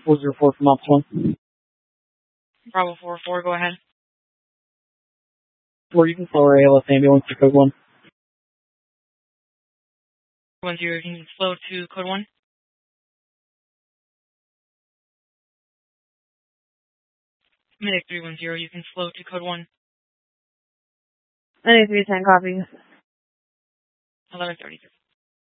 404 from Ops 1. Bravo 4-4, go ahead. 4, you can slow our ALS ambulance to code 1. 10, you can slow to code 1. Medic 310, you can slow to code 1. Medic 310, copy. 1133.